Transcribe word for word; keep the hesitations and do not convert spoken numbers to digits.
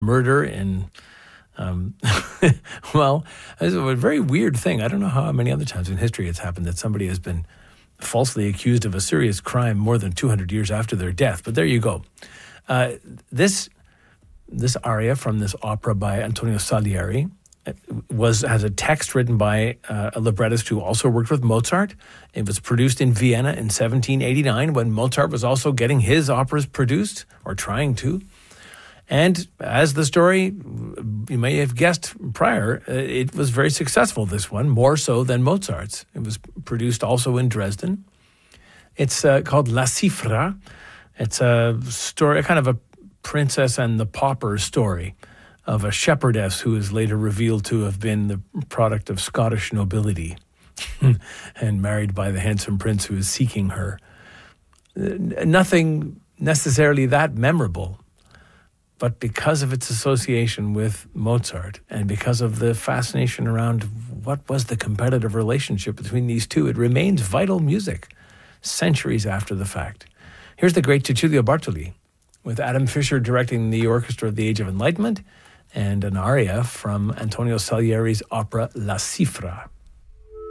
murder in, um, well, it's a very weird thing. I don't know how many other times in history it's happened that somebody has been falsely accused of a serious crime more than two hundred years after their death. But there you go. Uh, this this aria from this opera by Antonio Salieri was has a text written by uh, a librettist who also worked with Mozart. It was produced in Vienna in seventeen eighty-nine when Mozart was also getting his operas produced, or trying to. And as the story, you may have guessed prior, it was very successful, this one, more so than Mozart's. It was produced also in Dresden. It's uh, called La Cifra. It's a story, a kind of a princess and the pauper story of a shepherdess who is later revealed to have been the product of Scottish nobility and married by the handsome prince who is seeking her. Nothing necessarily that memorable, but because of its association with Mozart and because of the fascination around what was the competitive relationship between these two, it remains vital music centuries after the fact. Here's the great Cecilio Bartoli with Adam Fisher directing the Orchestra of the Age of Enlightenment and an aria from Antonio Salieri's opera La Cifra.